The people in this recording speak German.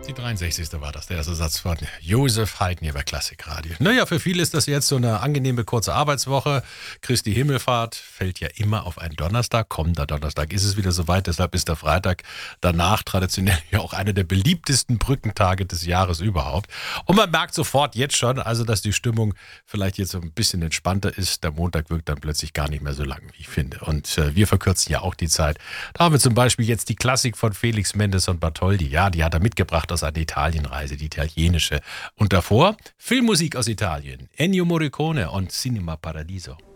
Die 63. war das, der erste Satz von Josef Haydn hier bei Klassikradio. Naja, für viele ist das jetzt so eine angenehme kurze Arbeitswoche. Christi Himmelfahrt fällt ja immer auf einen Donnerstag. Kommender Donnerstag ist es wieder soweit, deshalb ist der Freitag danach traditionell ja auch einer der beliebtesten Brückentage des Jahres überhaupt. Und man merkt sofort jetzt schon, also dass die Stimmung vielleicht jetzt so ein bisschen entspannter ist. Der Montag wirkt dann plötzlich gar nicht mehr so lang, wie ich finde. Und wir verkürzen ja auch die Zeit. Da haben wir zum Beispiel jetzt die Klassik von Felix Mendelssohn Bartholdy. Ja, die hat er mitgebracht aus einer Italienreise, die italienische. Und davor Filmmusik aus Italien. Ennio Morricone und Cinema Paradiso.